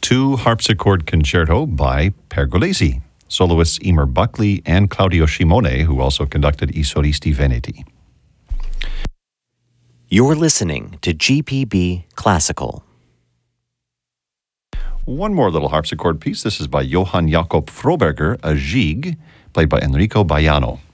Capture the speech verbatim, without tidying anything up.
two harpsichord concerto by Pergolesi, soloists Emer Buckley and Claudio Scimone, who also conducted I Solisti Veneti. You're listening to G P B Classical. One more little harpsichord piece. This is by Johann Jakob Froberger, a Gigue, played by Enrico Baiano.